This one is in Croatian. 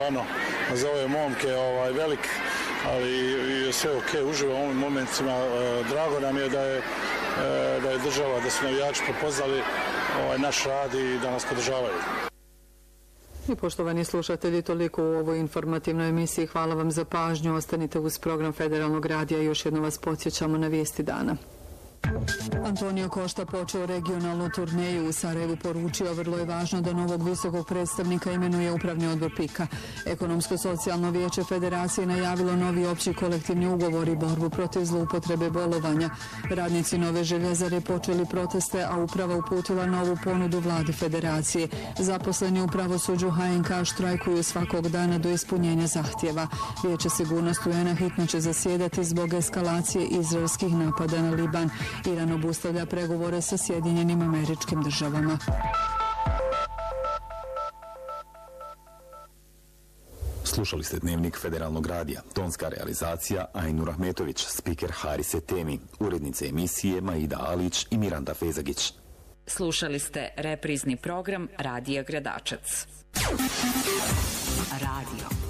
Za ove momke velik, ali sve ok, uživa u ovim momentima. Drago nam je da je država, da su navijači prepoznali naš rad i da nas podržavaju. I poštovani slušatelji, toliko u ovoj informativnoj emisiji. Hvala vam za pažnju. Ostanite uz program Federalnog radija i još jedno vas podsjećamo na vijesti dana. Antonio Costa počeo regionalnu turneju u Sarajevu, poručio vrlo je važno da novog visokog predstavnika imenuje upravni odbor PIK-a. Ekonomsko-socijalno vijeće federacije najavilo novi opći kolektivni ugovor i borbu protiv zloupotrebe bolovanja. Radnici Nove Željezare počeli proteste, a uprava uputila novu ponudu vladi federacije. Zaposleni u pravosuđu HNK štrajkuju svakog dana do ispunjenja zahtjeva. Vijeće sigurnosti UN-a hitno će zasjedati zbog eskalacije izraelskih napada na Liban. Iran obustavlja pregovore sa Sjedinjenim Američkim Državama. Slušali ste Dnevnik Federalnog radija. Tonska realizacija Ajnur Ahmetović, spiker Harise Temi, urednice emisije Maida Alić i Miranda Fezagić. Slušali ste reprizni program Radija Gradačac. Radio.